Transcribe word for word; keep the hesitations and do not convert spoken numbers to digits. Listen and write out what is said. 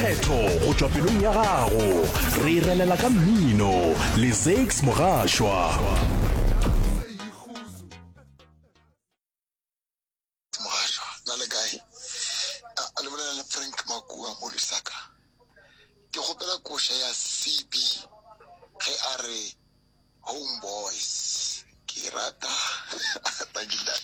makgetho go tswa pelong ya gago re irelela ka mmino le Zakes Mogashwa. Mogashwa na le kae a le bolela le Frank Makua mo Lusaka ke gopela kosha ya C B ge a re homeboys ke rata